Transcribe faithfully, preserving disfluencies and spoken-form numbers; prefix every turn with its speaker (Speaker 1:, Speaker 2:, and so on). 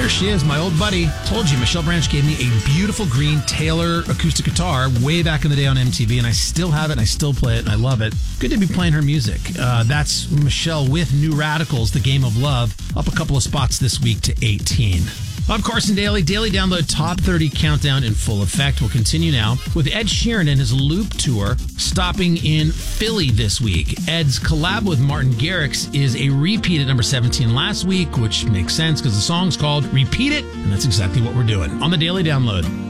Speaker 1: there she is, my old buddy. Told you, Michelle Branch gave me a beautiful green Taylor acoustic guitar way back in the day on M T V, and I still have it, and I still play it, and I love it. Good to be playing her music. Uh, that's Michelle with New Radicals, The Game of Love, up a couple of spots this week to eighteen. I'm Carson Daly. Daily Download Top thirty Countdown in full effect. We'll continue now with Ed Sheeran and his Loop Tour stopping in Philly this week. Ed's collab with Martin Garrix is a repeat at number seventeen last week, which makes sense because the song's called Repeat It, and that's exactly what we're doing on the Daily Download.